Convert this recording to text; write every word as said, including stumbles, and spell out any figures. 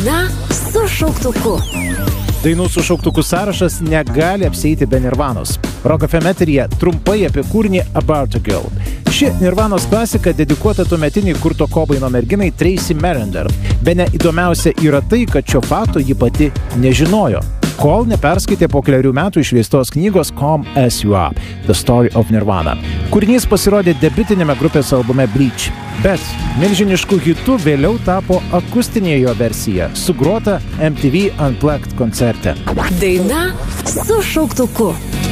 Daina su šauktuku. Dainų su šauktuku sąrašas negali apsieiti be Nirvanos. Rock F M eteryje trumpai apie kūrinį About a Girl. Ši Nirvanos klasika dedikuota tuometiniai Kurto Cobaino merginai Tracy Marander. Bene įdomiausia yra tai, kad šio fakto ji pati nežinojo, kol neperskaitė po keliarių metų išleistos knygos Come As You Are – The Story of Nirvana. Kūrinys pasirodė debiutinėme grupės albume Bleach, bet milžinišku hitu vėliau tapo akustinė jo versija, sugrota M T V Unplugged koncerte. Daina su šauktuku.